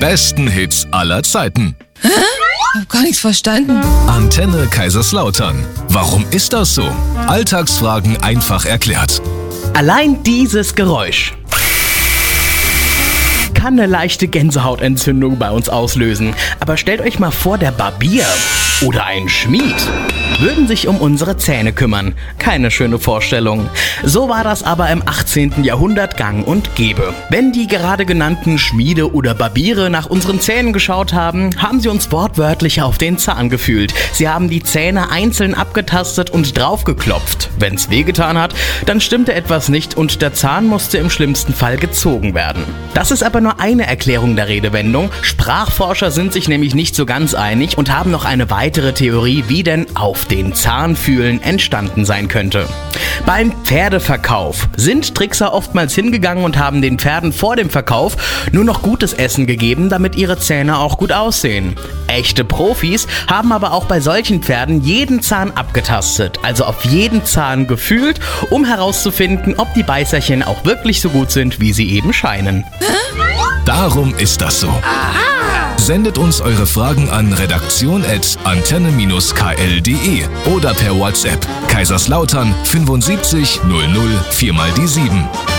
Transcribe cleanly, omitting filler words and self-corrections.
besten Hits aller Zeiten. Ich hab gar nichts verstanden. Antenne Kaiserslautern. Warum ist das so? Alltagsfragen einfach erklärt. Allein dieses Geräusch kann eine leichte Gänsehautentzündung bei uns auslösen. Aber stellt euch mal vor, der Barbier oder ein Schmied würden sich um unsere Zähne kümmern. Keine schöne Vorstellung. So war das aber im 18. Jahrhundert gang und gäbe. Wenn die gerade genannten Schmiede oder Barbiere nach unseren Zähnen geschaut haben, haben sie uns wortwörtlich auf den Zahn gefühlt. Sie haben die Zähne einzeln abgetastet und draufgeklopft. Wenn's wehgetan hat, dann stimmte etwas nicht und der Zahn musste im schlimmsten Fall gezogen werden. Das ist aber nur eine Erklärung der Redewendung. Sprachforscher sind sich nämlich nicht so ganz einig und haben noch eine weitere Theorie, wie denn auf den Zahn fühlen entstanden sein könnte. Beim Pferdeverkauf sind Trickser oftmals hingegangen und haben den Pferden vor dem Verkauf nur noch gutes Essen gegeben, damit ihre Zähne auch gut aussehen. Echte Profis haben aber auch bei solchen Pferden jeden Zahn abgetastet, also auf jeden Zahn gefühlt, um herauszufinden, ob die Beißerchen auch wirklich so gut sind, wie sie eben scheinen. Darum ist das so. Sendet uns eure Fragen an redaktion@antenne-kl.de oder per WhatsApp Kaiserslautern 75 00 4 mal die 7.